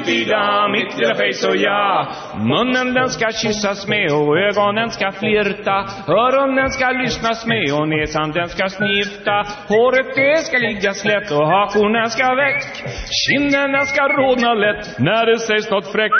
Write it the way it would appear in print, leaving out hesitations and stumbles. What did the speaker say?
vida, mitt lilla face och ja. Munnen den ska kyssas med och ögonen ska flirta. Öronen ska lyssnas med och näsan den ska snifta. Håret det ska ligga slätt och hakorna ska väck. Kinderna ska rodna lätt när det sägs något fräckt.